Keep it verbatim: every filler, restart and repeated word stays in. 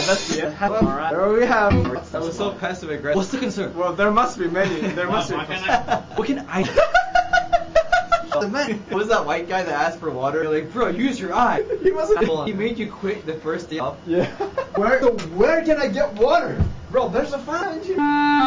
that's the end. Well, Alright. there we have. That was so passive aggressive. What's the concern? Well, there must be many. There must be. What can I The man, what was that white guy that asked for water? You're like, bro, use your eye. He wasn't. He made you quit the first day off. Yeah. Where? So where can I get water? Bro, there's a fountain here.